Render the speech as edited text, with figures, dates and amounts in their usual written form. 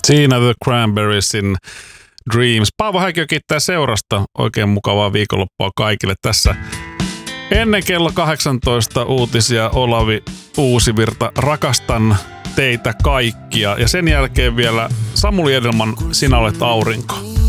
Siinä The Cranberriesin Dreams. Paavo Häikio kiittää seurasta. Oikein mukavaa viikonloppua kaikille tässä. Ennen kello 18 uutisia Olavi Uusivirta. Rakastan teitä kaikkia. Ja sen jälkeen vielä Samuli Edelman Sinä olet aurinko.